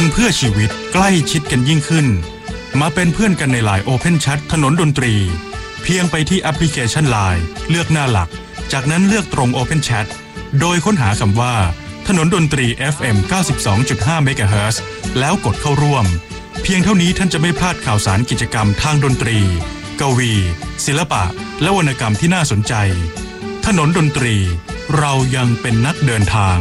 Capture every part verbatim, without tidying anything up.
คนเพื่อชีวิตใกล้ชิดกันยิ่งขึ้นมาเป็นเพื่อนกันใน ไลน์ Open Chat ถนนดนตรีเพียงไปที่แอปพลิเคชัน ไลน์ เลือกหน้าหลักจากนั้นเลือกตรง Open Chat โดยค้นหาคำว่าถนนดนตรี เอฟ เอ็ม เก้าสิบสองจุดห้า เมกะเฮิรตซ์แล้วกดเข้าร่วมเพียงเท่านี้ท่านจะไม่พลาดข่าวสารกิจกรรมทางดนตรีกวีศิลปะและวรรณกรรมที่น่าสนใจถนนดนตรีเรายังเป็นนักเดินทาง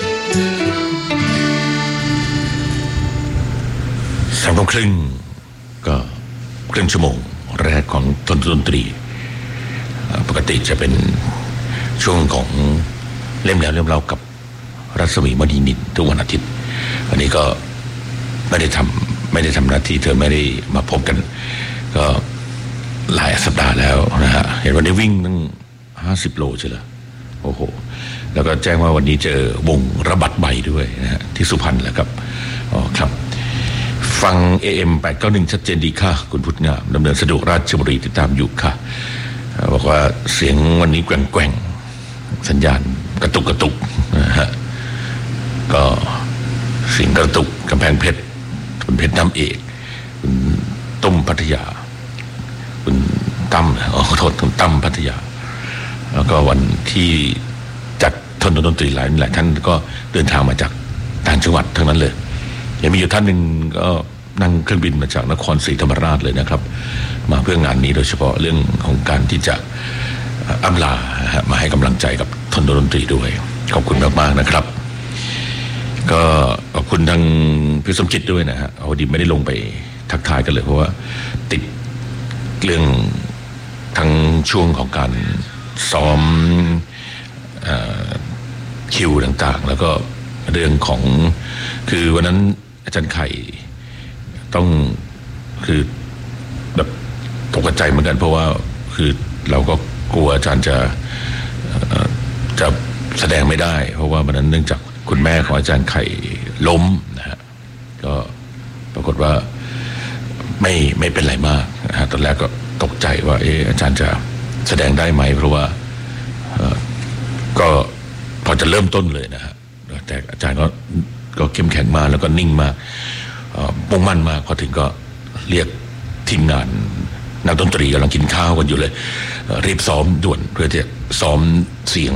สามทุ่มครึ่งก็ครึ่งชั่วโมงแรกของถนนดนตรีปกติจะเป็นช่วงของเล่มแล้วเล่มเล่ากับรัศมีมณีนินทุกวันอาทิตย์วันนี้ก็ไม่ได้ทำไม่ได้ทำหน้าที่เธอไม่ได้มาพบกันก็หลายสัปดาห์แล้วนะฮะเห็นวันนี้วิ่งตั้งห้าสิบโลใช่ไหมโอ้โหแล้วก็แจ้งว่าวันนี้เจอวงระบัดใบด้วยนะฮะที่สุพรรณแหละครับอ๋อครับฟัง เอ เอ็ม แปดเก้าหนึ่งชัดเจนดีค่ะคุณพุทธงามดำเนินสะดวกราชบุรีติดตามอยู่ค่ะบอกว่าเสียงวันนี้แกว่งๆสัญญาณกระตุกกระตุกนะฮะก็เสียงกระตุกกำแพงเพชรคุณเพชรน้ำเอกคุณต้มพัทยาคุณตั้มอ๋อขอโทษคุณตั้มพัทยาแล้วก็วันที่จัดถนนดนตรีหลายหลายท่านก็เดินทางมาจากต่างจังหวัดทั้งนั้นเลยยังมีอยู่ท่านหนึ่งก็นั่งเครื่องบินมาจากนครศรีธรรมราชเลยนะครับมาเพื่องานนี้โดยเฉพาะเรื่องของการที่จะอำลามาให้กำลังใจกับถนนดนตรีด้วยขอบคุณมากๆนะครับก็ขอบคุณทางพี่สมจิตด้วยนะฮะเอาดีไม่ได้ลงไปทักทายกันเลยเพราะว่าติดเรื่องทั้งช่วงของการซ้อมคิวต่างๆแล้วก็เรื่องของคือวันนั้นอาจารย์ไข่ต้องคือแบบตกใจเหมือนกันเพราะว่าคือเราก็กลัวอาจารย์จะจะแสดงไม่ได้เพราะว่าวันนั้นเนื่องจากคุณแม่ของอาจารย์ไข่ล้มนะฮะก็ปรากฏว่าไม่ไม่เป็นไรมากนะฮะตอนแรกก็ตกใจว่าเอออาจารย์จะแสดงได้ไหมเพราะว่าก็พอจะเริ่มต้นเลยนะฮะแต่อาจารย์ก็ก็เข้มแข็งมากแล้วก็นิ่งมากมุ่งมั่นมากพอถึงก็เรียกทีมงานนักดนตรีกำลังกินข้าวกันอยู่เลยรีบซ้อมด่วนเพื่อจะซ้อมเสียง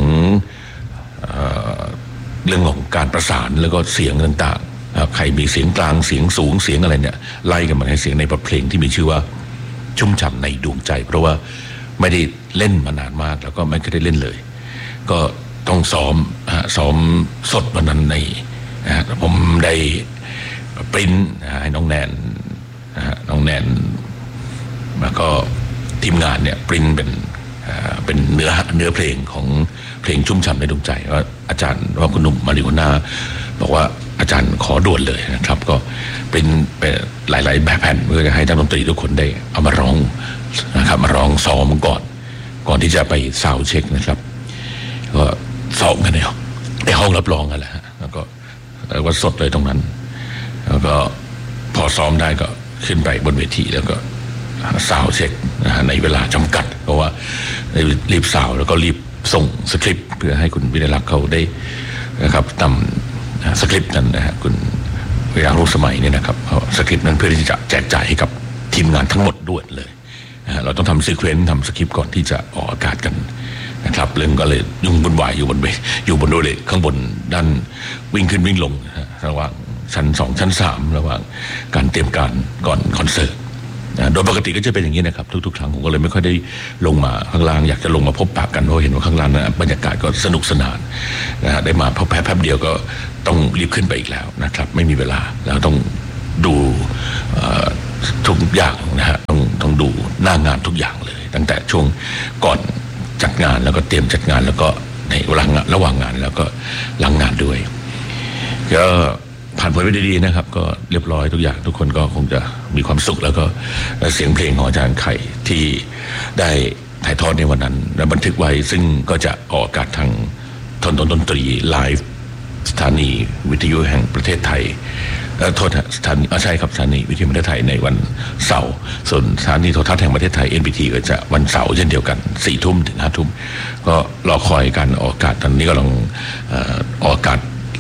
เรื่องของการประสานแล้วก็เสียงต่างๆใครมีเสียงกลางเสียงสูงเสียงอะไรเนี่ยไล่กันมาให้เสียงในบทเพลงที่มีชื่อว่าชุ่มฉ่ำในดวงใจเพราะว่าไม่ได้เล่นมานานมากแล้วก็ไม่เคยได้เล่นเลยก็ต้องซ้อมซ้อมสดวันนั้นในผมได้ปริ้นให้น้องแนนน้องแนนแล้วก็ทีมงานเนี่ยปริ้นเป็นเป็นเนื้อเนื้อเพลงของเพลงชุ่มฉ่ำในดวงใจว่าอาจารย์ว่าคุณหนุ่มมาริโอนาบอกว่าอาจารย์ขอด่วนเลยนะครับก็เป็นเป็นหลายๆแบบแผ่นเพื่อจะให้นักดนตรีทุกคนได้เอามาร้องนะครับมาร้องซ้อมก่อนก่อนที่จะไปซาวด์เช็คนะครับก็ซ้อมกันในในห้องรับรองกันแหละแล้วก็แล้วก็สดเลยตรงนั้นแล้วก็พอซ้อมได้ก็ขึ้นไปบนเวทีแล้วก็ซาวด์เช็คนะฮะในเวลาจำกัดเพราะว่ารีบซาวด์แล้วก็รีบส่งสคริปต์เพื่อให้คุณวิไลลักษณ์เขาได้นะครับนำสคริปต์นั้นนะฮะคุณวิไลลักษณ์รุ่งสมัยเนี่ยนะครับสคริปต์นั้นเพื่อที่จะแจกจ่ายให้กับทีมงานทั้งหมดด่วนเลยนะฮะเราต้องทำซีเควนซ์ทำสคริปต์ก่อนที่จะออกอากาศกันนะครับเรื่องก็เลยยุ่งวุ่นวายอยู่บนเวอยู่บนโดเลข้างบนด้านวิ่งขึ้นวิ่งลงระหว่างชั้นสองชั้นสามระหว่างการเตรียมการก่อนคอนเสิร์ตโดยปกติก็จะเป็นอย่างนี้นะครับทุกๆครั้งผมก็เลยไม่ค่อยได้ลงมาข้างล่างอยากจะลงมาพบปะกันเพราะเห็นว่าข้างล่างนะบรรยากาศก็สนุกสนานนะฮะได้มาพบแป๊บเดียวก็ต้องรีบขึ้นไปอีกแล้วนะครับไม่มีเวลาแล้วต้องดูทุกอย่างนะฮะต้องต้องดูหน้างานทุกอย่างเลยตั้งแต่ช่วงก่อนจัดงานแล้วก็เตรียมจัดงานแล้วก็ในระหว่างระหว่างงานแล้วก็หลังงานด้วยก็ผ่านพ้นไปได้ดีนะครับก็เรียบร้อยทุกอย่างทุกคนก็คงจะมีความสุขแล้วก็เสียงเพลงของอาจารย์ไข่ที่ได้ถ่ายทอดในวันนั้นและบันทึกไว้ซึ่งก็จะออกอากาศทางถนนดนตรีไลฟ์สถานีวิทยุแห่งประเทศไทยโทษสถานีใช่ครับสถานีวิทยุประเทศไทยในวันเสาร์ส่วนสถานีโทรทัศน์แห่งประเทศไทย เอ็น บี ที ก็จะวันเสาร์เช่นเดียวกันสี่ทุ่มถึงห้าทุ่มก็รอคอยการออกอากาศตอนนี้ก็ลองออกอากาศ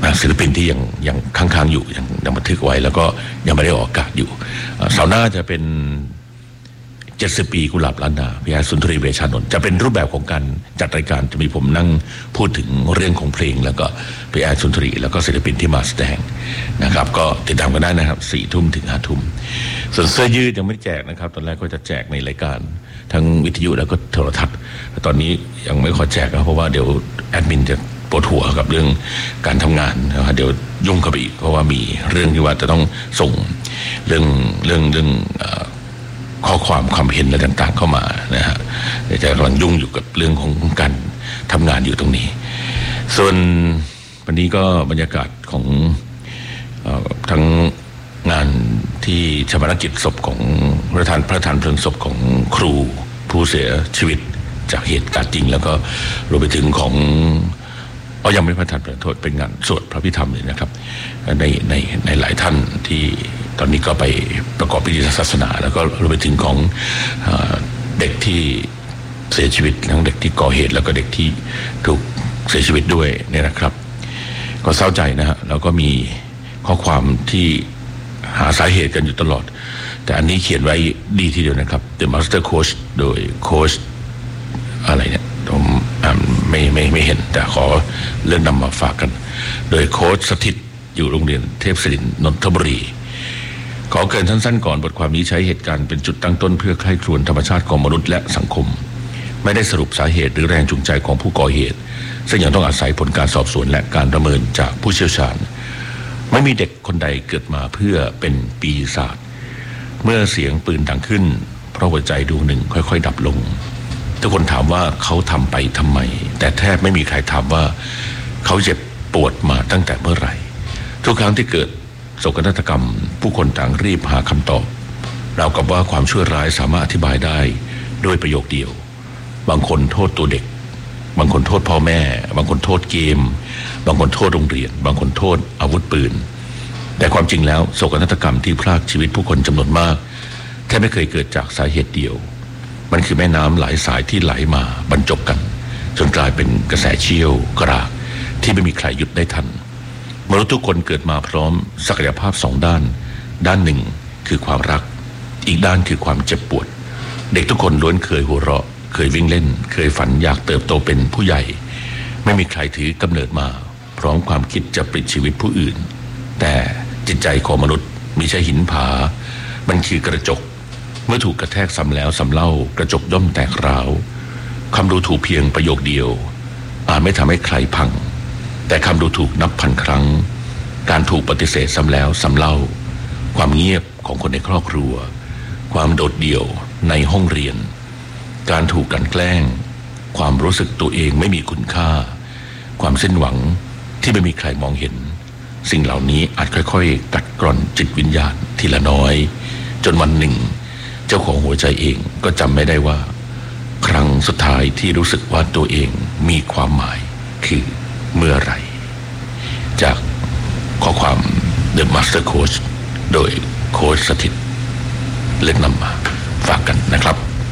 ศิลปินที่ยังยังค้างๆอยู่ยังยังบันทึกไว้แล้วก็ยังไม่ได้ออกอากาศอยู่เสาร์หน้าจะเป็นเจ็ดสิบปีกุหลาบล้านนาพี่แอดสุนทรีเวชานนท์จะเป็นรูปแบบของการจัดรายการจะมีผมนั่งพูดถึงเรื่องของเพลงแล้วก็พี่แอดสุนทรีแล้วก็ศิลปินที่มาแสดงนะครับก็ติดตามกันได้นะครับสี่ทุ่มถึงห้าทุ่มส่วนเสื้อยืดยังไม่แจกนะครับตอนแรกก็จะแจกในรายการทั้งวิทยุแล้วก็โทรทัศน์ตอนนี้ยังไม่ขอแจกนะเพราะว่าเดี๋ยวแอดมินจะปวดหัวกับเรื่องการทำงานนะครับเดี๋ยวยุ่งกับอีกเพราะว่ามีเรื่องที่ว่าจะต้องส่งเรื่องเรื่องเรื่องข้อความความเห็นอะไรต่างๆเข้ามานะฮะจะกำลังยุ่งอยู่กับเรื่องของการทำงานอยู่ตรงนี้ส่วนวันนี้ก็บรรยากาศของทั้งงานที่ชาปนกิจศพของประธานพระทานเพลิงศพของครูผู้เสียชีวิตจากเหตุการณ์จริงแล้วก็รวมไปถึงของเอายังไม่พระทานเพลิงโทษเป็นงานสวดพระพิธรรมเลยนะครับในในในหลายท่านที่ตอนนี้ก็ไปประกอบพิธีศาสนาแล้วก็รวมไปถึงของเด็กที่เสียชีวิตทั้งเด็กที่ก่อเหตุแล้วก็เด็กที่ถูกเสียชีวิตด้วยเนี่ยนะครับก็เศร้าใจนะฮะแล้วก็มีข้อความที่หาสาเหตุกันอยู่ตลอดแต่อันนี้เขียนไว้ดีทีเดียวนะครับ The Master Coach โดยโค้ชอะไรเนี่ยผมไม่ไม่ไม่เห็นแต่ขอเรื่องนำมาฝากกันโดยโค้ชสถิตอยู่โรงเรียนเทพศิรินทร์นนทบุรีขอเกริ่นสั้นๆก่อนบทความนี้ใช้เหตุการณ์เป็นจุดตั้งต้นเพื่อใคร่ครวญธรรมชาติของมนุษย์และสังคมไม่ได้สรุปสาเหตุหรือแรงจูงใจของผู้ก่อเหตุซึ่งยังต้องอาศัยผลการสอบสวนและการประเมินจากผู้เชี่ยวชาญไม่มีเด็กคนใดเกิดมาเพื่อเป็นปีศาจเมื่อเสียงปืนดังขึ้นเพราะหัวใจดวงหนึ่งค่อยๆดับลงทุกคนถามว่าเขาทำไปทำไมแต่แทบไม่มีใครถามว่าเขาเจ็บปวดมาตั้งแต่เมื่อไหร่ทุกครั้งที่เกิดโศกนาฏกรรมผู้คนต่างรีบหาคำตอบราวกับว่าความชั่วร้ายสามารถอธิบายได้ด้วยประโยคเดียวบางคนโทษตัวเด็กบางคนโทษพ่อแม่บางคนโทษเกมบางคนโทษโรงเรียนบางคนโทษอาวุธปืนแต่ความจริงแล้วโศกนาฏกรรมที่พรากชีวิตผู้คนจำนวนมากแทบไม่เคยเกิดจากสาเหตุเดียวมันคือแม่น้ำหลายสายที่ไหลมาบรรจบกันจนกลายเป็นกระแสเชี่ยวกรากที่ไม่มีใครหยุดได้ทันมนุษย์ทุกคนเกิดมาพร้อมศักยภาพสองด้านด้านหนึ่งคือความรักอีกด้านคือความเจ็บปวดเด็กทุกคนล้วนเคยหัวเราะเคยวิ่งเล่นเคยฝันอยากเติบโตเป็นผู้ใหญ่ไม่มีใครถือกำเนิดมาพร้อมความคิดจะปลิดชีวิตผู้อื่นแต่จิตใจของมนุษย์มิใช่หินผามันคือกระจกเมื่อถูกกระแทกซ้ำแล้วซ้ำเล่ากระจกย่อมแตกร้าวคำดูถูกเพียงประโยคเดียวอาจไม่ทำให้ใครพังแต่คำดูถูกนับพันครั้งการถูกปฏิเสธซ้ำแล้วซ้ำเล่าความเงียบของคนในครอบครัวความโดดเดี่ยวในห้องเรียนการถูกกลั่นแกล้งความรู้สึกตัวเองไม่มีคุณค่าความสิ้นหวังที่ไม่มีใครมองเห็นสิ่งเหล่านี้อาจค่อยๆกัดกร่อนจิตวิญญาณทีละน้อยจนวันหนึ่งเจ้าของหัวใจเองก็จำไม่ได้ว่าครั้งสุดท้ายที่รู้สึกว่าตัวเองมีความหมายคือเมื่อไหร่จากข้อความ The Master Coach โดยโค้ชสถิตเล่นนำมาฝากกันนะครับ